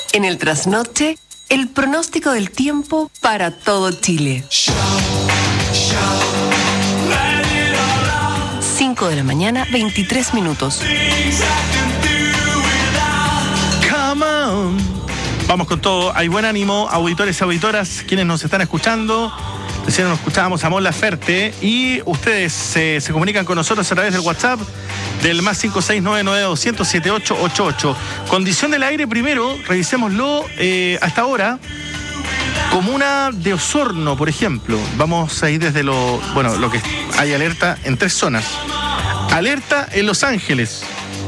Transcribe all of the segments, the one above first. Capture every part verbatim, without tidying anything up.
En el trasnoche, el pronóstico del tiempo para todo Chile. cinco de la mañana, veintitrés minutos. Come on. Vamos con todo. Hay buen ánimo, auditores y auditoras, quienes nos están escuchando. Recién nos escuchábamos a Mon Laferte y ustedes eh, se comunican con nosotros a través del WhatsApp del más cinco seis nueve nueve dos cero cero siete ocho ocho ocho. Condición del aire primero, revisémoslo eh, hasta ahora. Comuna de Osorno, por ejemplo. Vamos a ir desde lo, bueno, lo que hay alerta en tres zonas. Alerta en Los Ángeles,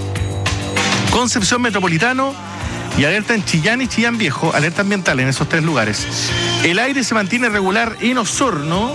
Concepción Metropolitano y alerta en Chillán y Chillán Viejo, alerta ambiental en esos tres lugares. El aire se mantiene regular en Osorno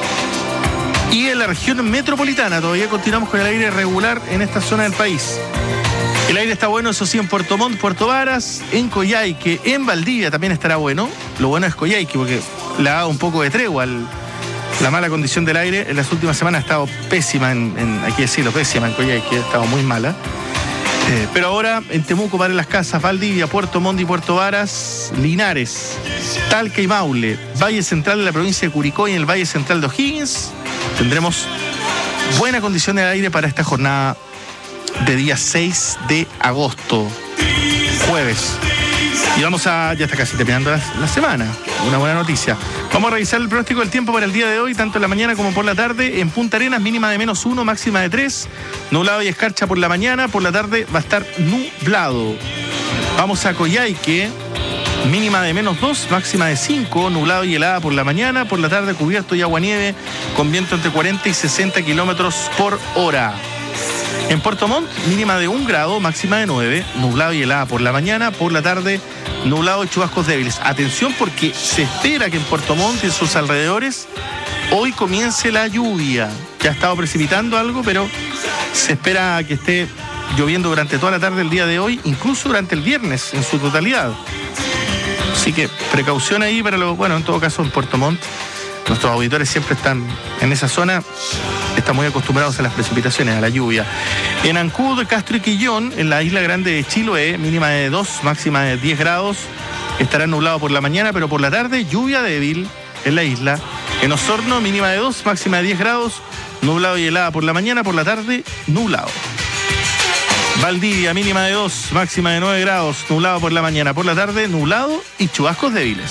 y en la región metropolitana. Todavía continuamos con el aire regular en esta zona del país. El aire está bueno, eso sí, en Puerto Montt, Puerto Varas, en Coyhaique, en Valdivia también estará bueno. Lo bueno es Coyhaique porque le ha dado un poco de tregua al, la mala condición del aire. En las últimas semanas ha estado pésima, en, en, hay que decirlo, pésima en Coyhaique, ha estado muy mala. Eh, pero ahora en Temuco, Padre Las Casas, Valdivia, Puerto Montt y Puerto Varas, Linares, Talca y Maule, Valle Central de la provincia de Curicó y en el Valle Central de O'Higgins, tendremos buena condición del aire para esta jornada de día seis de agosto, jueves. Y vamos a, ya está casi terminando la, la semana, una buena noticia. Vamos a revisar el pronóstico del tiempo para el día de hoy, tanto en la mañana como por la tarde. En Punta Arenas, mínima de menos uno, máxima de tres. Nublado y escarcha por la mañana, por la tarde va a estar nublado. Vamos a Coyhaique, mínima de menos dos, máxima de cinco, nublado y helada por la mañana, por la tarde cubierto y aguanieve, con viento entre cuarenta y sesenta kilómetros por hora. En Puerto Montt, mínima de un grado, máxima de nueve, nublado y helada por la mañana, por la tarde, nublado y chubascos débiles. Atención porque se espera que en Puerto Montt y en sus alrededores hoy comience la lluvia. Ya ha estado precipitando algo, pero se espera que esté lloviendo durante toda la tarde del día de hoy, incluso durante el viernes en su totalidad. Así que precaución ahí para lo, bueno, en todo caso en Puerto Montt, nuestros auditores siempre están en esa zona, están muy acostumbrados a las precipitaciones, a la lluvia. En Ancud, Castro y Quillón, en la isla grande de Chiloé, mínima de dos, máxima de diez grados, estará nublado por la mañana, pero por la tarde lluvia débil en la isla. En Osorno, mínima de dos, máxima de diez grados, nublado y helada por la mañana, por la tarde nublado. Valdivia, mínima de dos, máxima de nueve grados, nublado por la mañana, por la tarde nublado y chubascos débiles.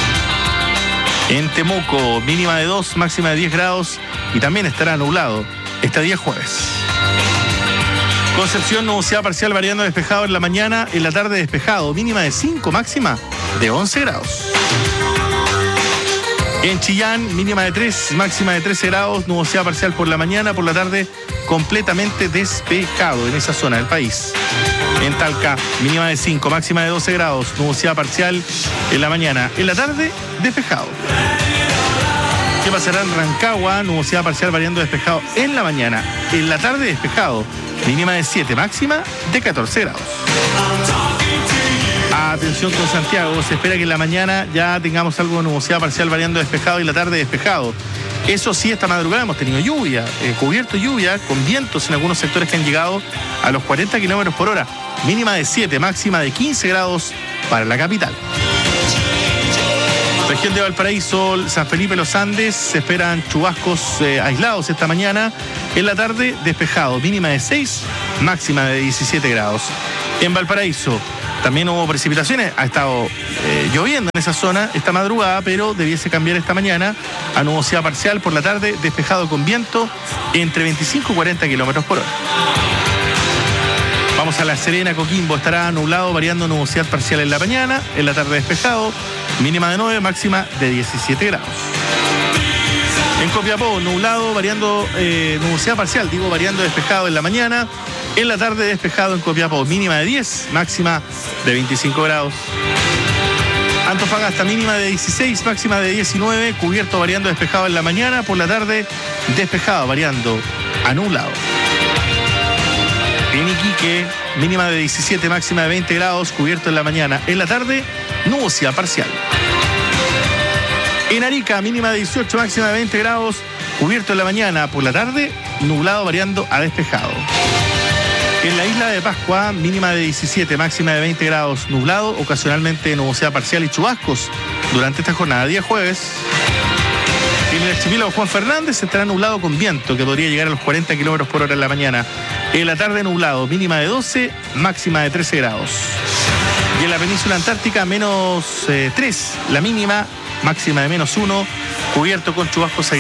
En Temuco, mínima de dos, máxima de diez grados y también estará nublado este día jueves. Concepción, nubosidad parcial variando despejado en la mañana, en la tarde despejado, mínima de cinco, máxima de once grados. En Chillán, mínima de tres, máxima de trece grados, nubosidad parcial por la mañana, por la tarde completamente despejado en esa zona del país. En Talca, mínima de cinco, máxima de doce grados, nubosidad parcial en la mañana, en la tarde despejado. ¿Qué pasará en Rancagua? Nubosidad parcial variando despejado en la mañana, en la tarde despejado, mínima de siete, máxima de catorce grados. Atención con Santiago, se espera que en la mañana ya tengamos algo de nubosidad parcial variando despejado y la tarde despejado. Eso sí, esta madrugada hemos tenido lluvia, eh, cubierto lluvia, con vientos en algunos sectores que han llegado a los cuarenta kilómetros por hora. Mínima de siete, máxima de quince grados para la capital. Región de Valparaíso, San Felipe, Los Andes, se esperan chubascos eh, aislados esta mañana. En la tarde, despejado, mínima de seis, máxima de diecisiete grados. En Valparaíso también hubo precipitaciones, ha estado eh, lloviendo en esa zona esta madrugada, pero debiese cambiar esta mañana a nubosidad parcial por la tarde, despejado con viento entre veinticinco y cuarenta kilómetros por hora. Vamos a La Serena, Coquimbo, estará nublado, variando nubosidad parcial en la mañana, en la tarde despejado, mínima de nueve, máxima de diecisiete grados. En Copiapó, nublado, variando eh, nubosidad parcial, digo, variando despejado en la mañana, en la tarde despejado en Copiapó, mínima de diez, máxima de veinticinco grados. Antofagasta, mínima de dieciséis, máxima de diecinueve, cubierto variando despejado en la mañana, por la tarde despejado variando a nublado. En Iquique, mínima de diecisiete, máxima de veinte grados, cubierto en la mañana, en la tarde nubosidad parcial. En Arica, mínima de dieciocho, máxima de veinte grados, cubierto en la mañana, por la tarde nublado variando a despejado. En la isla de Pascua, mínima de diecisiete, máxima de veinte grados, nublado, ocasionalmente nubosidad parcial y chubascos durante esta jornada. Día jueves, en el archipiélago Juan Fernández estará nublado con viento que podría llegar a los cuarenta kilómetros por hora en la mañana. En la tarde nublado, mínima de doce, máxima de trece grados. Y en la península antártica, menos eh, tres, la mínima, máxima de menos uno, cubierto con chubascos aislados.